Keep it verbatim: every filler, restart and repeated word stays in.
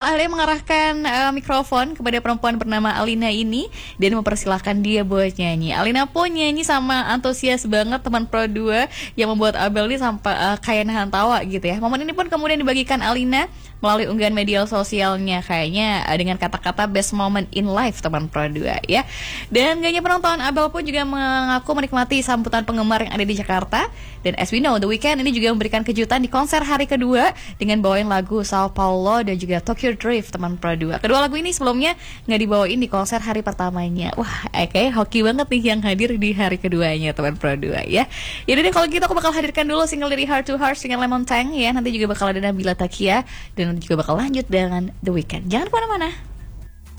akhirnya mengarahkan uh, mikrofon kepada perempuan bernama Alina ini dan mempersilahkan dia buat nyanyi. Alina pun nyanyi sama antusias banget teman Pro dua yang membuat Abel ini sampai uh, kayak nahan tawa gitu ya. Momen ini pun kemudian dibagikan Alina melalui unggahan media sosialnya, kayaknya uh, dengan kata-kata best moment in life teman Pro dua ya. Dan gak hanya penonton, Abel pun juga mengaku menikmati sambutan penggemar yang ada di Jakarta. Dan as we know, The Weeknd ini juga memberikan kejutan di konser hari kedua dengan bawain lagu Sao Paulo dan juga Tokyo Drift teman Pro dua. Kedua lagu ini sebelumnya nggak dibawain di konser hari pertamanya. Wah, kayak hoki banget nih yang hadir di hari keduanya teman Pro dua ya. Yaudah deh, kalau gitu aku bakal hadirkan dulu single dari Heart to Heart dengan Lemon Tang ya. Nanti juga bakal ada Nabila Takia dan juga bakal lanjut dengan The Weeknd. Jangan kemana-mana.